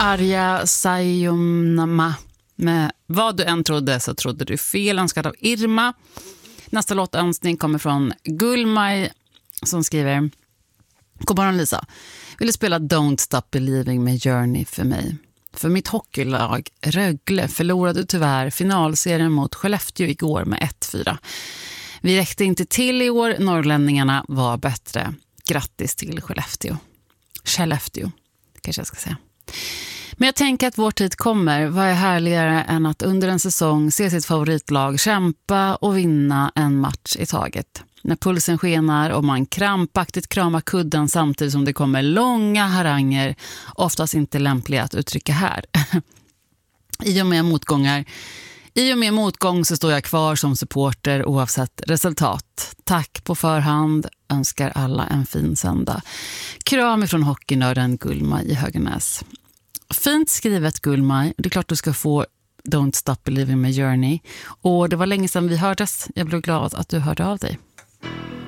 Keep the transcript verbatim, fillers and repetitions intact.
Arja Saijonmaa med Vad du än trodde så trodde du fel, önskad av Irma. Nästa låtönskning kommer från Gulmaj som skriver: God morgon Lisa, vill du spela Don't Stop Believing med Journey för mig? För mitt hockeylag Rögle förlorade tyvärr finalserien mot Skellefteå igår med ett fyra. Vi räckte inte till i år, norrlänningarna var bättre. Grattis till Skellefteå. Skellefteå, kanske jag ska säga. Men jag tänker att vår tid kommer. Vad är härligare än att under en säsong se sitt favoritlag kämpa och vinna en match i taget. När pulsen skenar och man krampaktigt kramar kudden samtidigt som det kommer långa haranger, oftast inte lämpliga att uttrycka här. I och med motgångar I och med motgång så står jag kvar som supporter oavsett resultat. Tack på förhand, önskar alla en fin söndag. Kram ifrån hockeynörden Gulmaj i Höganäs. Fint skrivet Gulmaj, det är klart du ska få Don't Stop Believing med Journey. Och det var länge sedan vi hördes, jag blev glad att du hörde av dig.